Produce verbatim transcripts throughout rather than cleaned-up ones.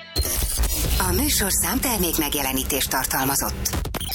A műsorszám termék megjelenítést tartalmazott.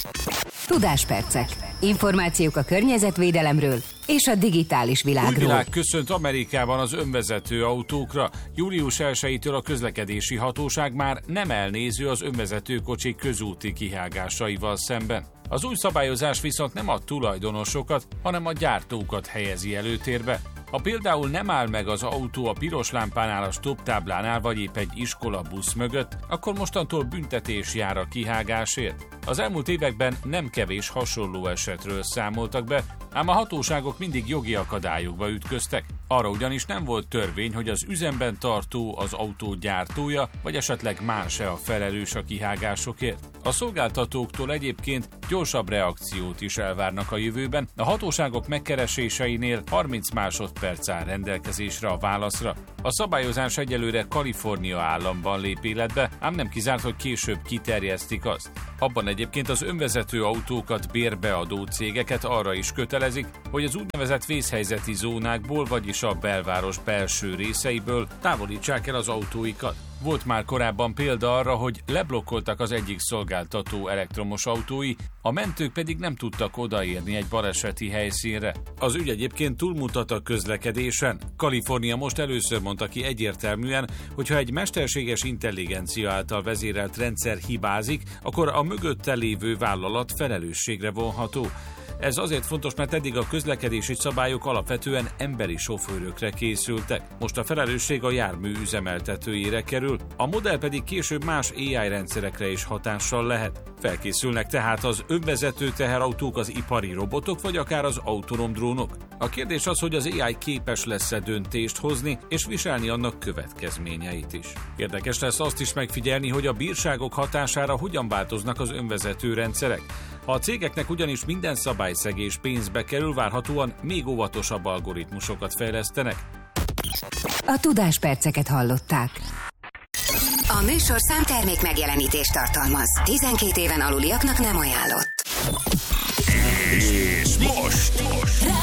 Tudáspercek. Információk a környezetvédelemről és a digitális világról. Új világ köszönt Amerikában az önvezető autókra. július elsejétől a közlekedési hatóság már nem elnéző az önvezető kocsik közúti kihágásaival szemben. Az új szabályozás viszont nem a tulajdonosokat, hanem a gyártókat helyezi előtérbe. Ha például nem áll meg az autó a piros lámpánál, a stop táblánál vagy épp egy iskolabusz mögött, akkor mostantól büntetés jár a kihágásért. Az elmúlt években nem kevés hasonló esetről számoltak be, ám a hatóságok mindig jogi akadályokba ütköztek. Arra ugyanis nem volt törvény, hogy az üzemben tartó az autó gyártója, vagy esetleg más-e a felelős a kihágásokért. A szolgáltatóktól egyébként gyorsabb reakciót is elvárnak a jövőben. A hatóságok megkereséseinél harminc másodperc áll rendelkezésre a válaszra. A szabályozás egyelőre Kalifornia államban lép életbe, ám nem kizárt, hogy később kiterjesztik azt. Abban egyébként az önvezető autókat bérbeadó cégeket arra is kötelezik, hogy az úgynevezett vészhelyzeti zónákból, vagyis a belváros belső részeiből távolítsák el az autóikat. Volt már korábban példa arra, hogy leblokkoltak az egyik szolgáltató elektromos autói, a mentők pedig nem tudtak odaérni egy baleseti helyszínre. Az ügy egyébként túlmutat a közlekedésen. Kalifornia most először mondta ki egyértelműen, hogy ha egy mesterséges intelligencia által vezérelt rendszer hibázik, akkor a mögötte lévő vállalat felelősségre vonható. Ez azért fontos, mert eddig a közlekedési szabályok alapvetően emberi sofőrökre készültek. Most a felelősség a jármű üzemeltetőjére kerül, a modell pedig később más á i rendszerekre is hatással lehet. Felkészülnek tehát az önvezető teherautók, az ipari robotok, vagy akár az autonóm drónok. A kérdés az, hogy az á i képes lesz-e döntést hozni, és viselni annak következményeit is. Érdekes lesz azt is megfigyelni, hogy a bírságok hatására hogyan változnak az önvezető rendszerek. Ha a cégeknek ugyanis minden szabályszegés pénzbe kerül, várhatóan még óvatosabb algoritmusokat fejlesztenek. A tudásperceket hallották. A műsorszám termék megjelenítést tartalmaz. tizenkét éven aluliaknak nem ajánlott. És most, most